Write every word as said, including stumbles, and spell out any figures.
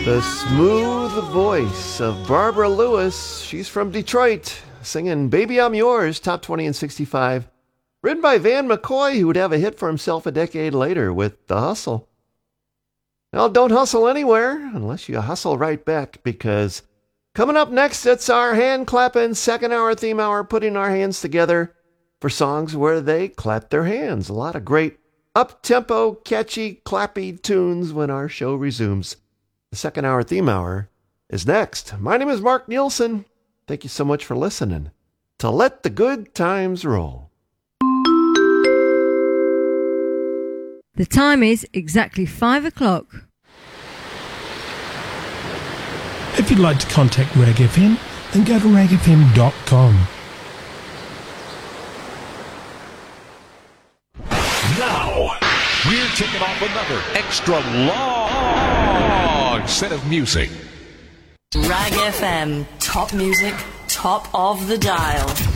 The smooth voice of Barbara Lewis. She's from Detroit, singing Baby I'm Yours, top twenty and sixty-five. Written by Van McCoy, who would have a hit for himself a decade later with The Hustle. Well, don't hustle anywhere unless you hustle right back, because coming up next, it's our hand-clapping second hour theme hour, putting our hands together for songs where they clap their hands. A lot of great up-tempo, catchy, clappy tunes when our show resumes. The second hour theme hour is next. My name is Mark Nielsen. Thank you so much for listening to Let the Good Times Roll. The time is exactly five o'clock. If you'd like to contact Rag F M, then go to rag f m dot com. Now, we're kicking off another extra long set of music. Rag F M, top music, top of the dial.